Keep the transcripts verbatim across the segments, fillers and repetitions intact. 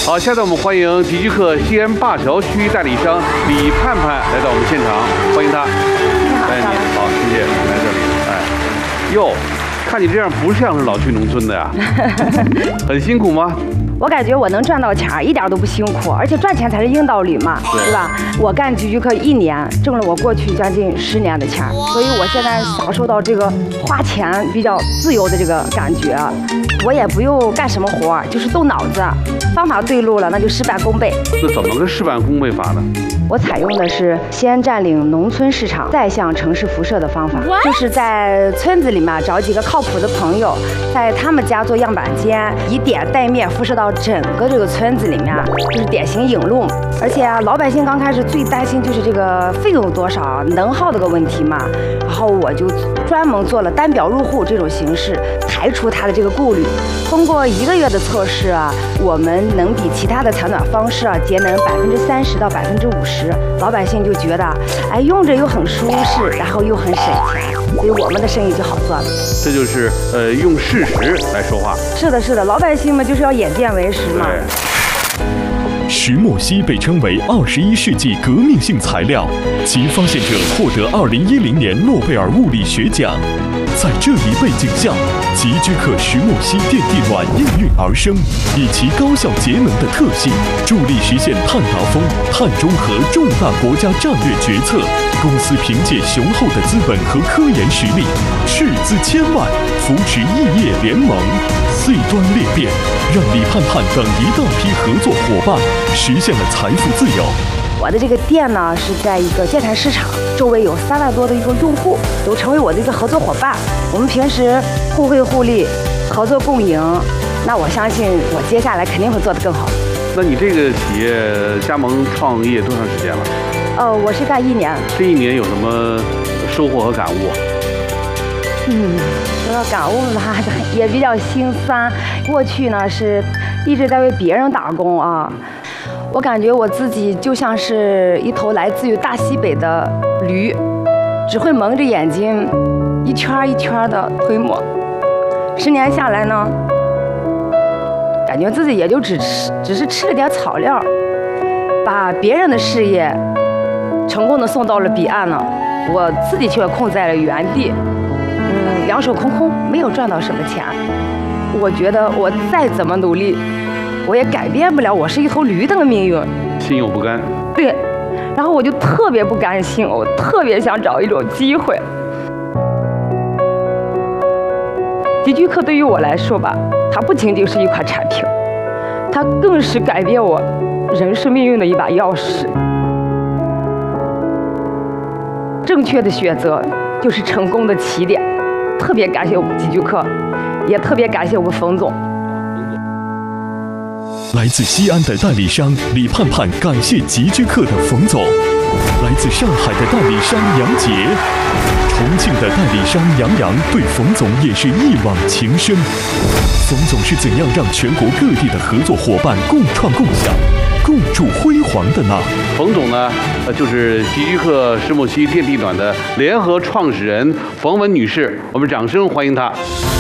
好，下面我们欢迎极居客西安灞桥区代理商李盼盼来到我们现场，欢迎她。欢迎你，好，谢谢，来这里。哎，哟，看你这样不像是老去农村的呀，很辛苦吗？ 我感觉我能赚到钱，一点都不辛苦，而且赚钱才是硬道理嘛，对吧？我干极居客一年，挣了我过去将近十年的钱，所以我现在享受到这个花钱比较自由的这个感觉。我也不用干什么活，就是动脑子，方法对路了，那就事半功倍。 这怎么个事半功倍法呢？ 我采用的是先占领农村市场，再向城市辐射的方法，就是在村子里面找几个靠谱的朋友，在他们家做样板间，以点带面辐射到整个这个村子里面，就是典型引路。而且啊，老百姓刚开始最担心就是这个费用多少、能耗这个问题嘛，然后我就专门做了单表入户这种形式，排除他的这个顾虑。通过一个月的测试啊，我们能比其他的采暖方式啊节能百分之三十到百分之五十，老百姓就觉得，哎，用着又很舒适，然后又很省钱，所以我们的生意就好做了。 这就是呃用事实来说话。 是的，是的，老百姓们就是要眼见为实嘛。 石墨烯被称为二十一世纪革命性材料，其发现者获得二零一零年诺贝尔物理学奖。在这一背景下，极居客石墨烯电地暖应运而生，以其高效节能的特性，助力实现碳达峰、碳中和重大国家战略决策。公司凭借雄厚的资本和科研实力，斥资千万扶持异业联盟，C端裂变，让李盼盼等一大批合作伙伴实现了财富自由。 我的这个店呢是在一个建材市场，周围有三万多的一个用户，都成为我的一个合作伙伴。我们平时互惠互利，合作共赢。那我相信我接下来肯定会做得更好。 那你这个企业加盟创业多长时间了？ 呃，我是干一年。 这一年有什么收获和感悟？ 嗯，说到感悟吧，也比较心酸。过去呢是一直在为别人打工啊。我感觉我自己就像是一头来自于大西北的驴，只会蒙着眼睛，一圈一圈的推磨。十年下来呢，感觉自己也就只吃，只是吃了点草料，把别人的事业成功的送到了彼岸呢，我自己却空在了原地，嗯，两手空空，没有赚到什么钱。我觉得我再怎么努力，我也改变不了我是一头驴的命运， 心有不甘。 对，然后我就特别不甘心，我特别想找一种机会。极居客对于我来说吧，它不仅仅是一款产品，它更是改变我人生命运的一把钥匙。正确的选择就是成功的起点。特别感谢我们极居客，也特别感谢我们冯总。 来自西安的代理商李盼盼感谢极居客的冯总，来自上海的代理商杨杰，重庆的代理商杨洋对冯总也是一往情深。冯总是怎样让全国各地的合作伙伴共创共享、共筑辉煌的呢？ 冯总呢，呃，就是极居客石墨烯电地暖的联合创始人冯文女士，我们掌声欢迎她。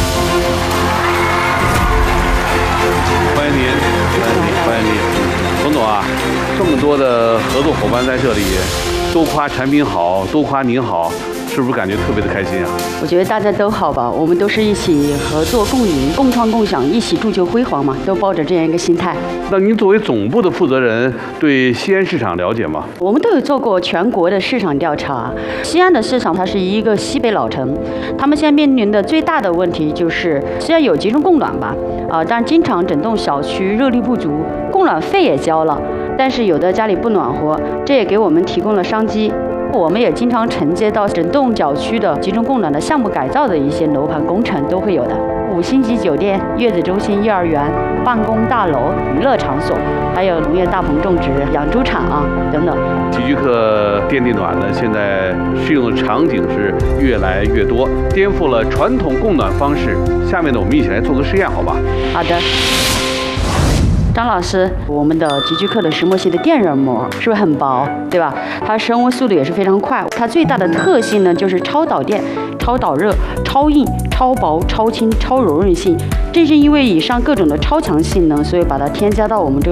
欢迎您，欢迎您，欢迎您，冯总啊，这么多的合作伙伴在这里，都夸产品好，都夸您好，是不是感觉特别的开心啊？ 我觉得大家都好吧，我们都是一起合作共赢、共创共享，一起铸就辉煌嘛，都抱着这样一个心态。 那您作为总部的负责人，对西安市场了解吗？ 我们都有做过全国的市场调查。西安的市场它是一个西北老城，他们现在面临的最大的问题就是虽然有集中供暖吧，啊、呃，但经常整栋小区热力不足，供暖费也交了，但是有的家里不暖和，这也给我们提供了商机。我们也经常承接到整栋小区的集中供暖的项目改造的一些楼盘工程都会有的，五星级酒店、月子中心、幼儿园、办公大楼、娱乐场所，还有农业大棚种植、养猪场啊等等。 极居客电地暖呢，现在适用的场景是越来越多，颠覆了传统供暖方式。下面呢，我们一起来做个实验，好吧？ 好的。张老师，我们的极居客的石墨烯的电热膜是不是很薄，对吧？它升温速度也是非常快。它最大的特性呢，就是超导电、超导热、超硬、超薄、超轻、超柔韧性。正是因为以上各种的超强性能，所以把它添加到我们这个